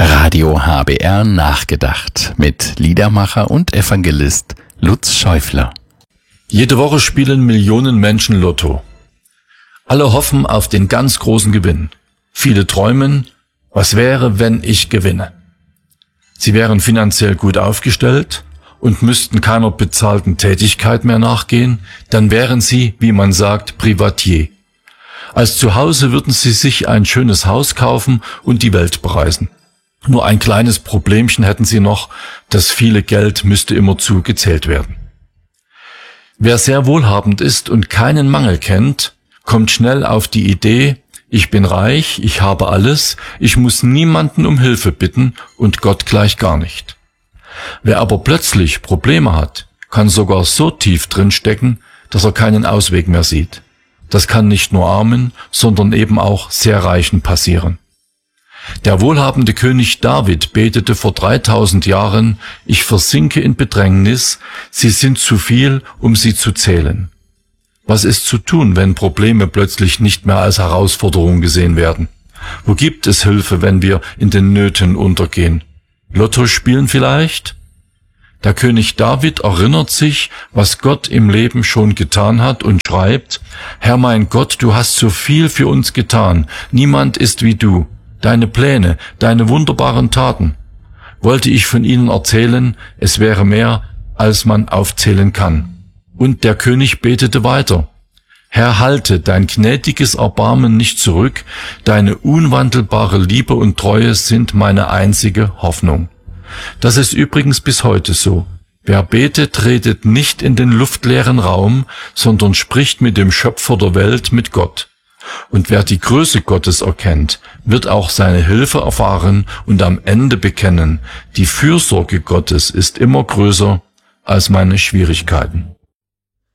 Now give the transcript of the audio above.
Radio HBR nachgedacht mit Liedermacher und Evangelist Lutz Schäufler. Jede Woche spielen Millionen Menschen Lotto. Alle hoffen auf den ganz großen Gewinn. Viele träumen, was wäre, wenn ich gewinne? Sie wären finanziell gut aufgestellt und müssten keiner bezahlten Tätigkeit mehr nachgehen, dann wären sie, wie man sagt, Privatier. Als Zuhause würden sie sich ein schönes Haus kaufen und die Welt bereisen. Nur ein kleines Problemchen hätten sie noch, das viele Geld müsste immerzu gezählt werden. Wer sehr wohlhabend ist und keinen Mangel kennt, kommt schnell auf die Idee, ich bin reich, ich habe alles, ich muss niemanden um Hilfe bitten und Gott gleich gar nicht. Wer aber plötzlich Probleme hat, kann sogar so tief drin stecken, dass er keinen Ausweg mehr sieht. Das kann nicht nur Armen, sondern eben auch sehr Reichen passieren. Der wohlhabende König David betete vor 3000 Jahren, ich versinke in Bedrängnis, sie sind zu viel, um sie zu zählen. Was ist zu tun, wenn Probleme plötzlich nicht mehr als Herausforderung gesehen werden? Wo gibt es Hilfe, wenn wir in den Nöten untergehen? Lotto spielen vielleicht? Der König David erinnert sich, was Gott im Leben schon getan hat und schreibt, Herr mein Gott, du hast so viel für uns getan, niemand ist wie du. Deine Pläne, deine wunderbaren Taten. Wollte ich von ihnen erzählen, es wäre mehr, als man aufzählen kann. Und der König betete weiter. Herr, halte dein gnädiges Erbarmen nicht zurück, deine unwandelbare Liebe und Treue sind meine einzige Hoffnung. Das ist übrigens bis heute so. Wer betet, redet nicht in den luftleeren Raum, sondern spricht mit dem Schöpfer der Welt, mit Gott. Und wer die Größe Gottes erkennt, wird auch seine Hilfe erfahren und am Ende bekennen, die Fürsorge Gottes ist immer größer als meine Schwierigkeiten.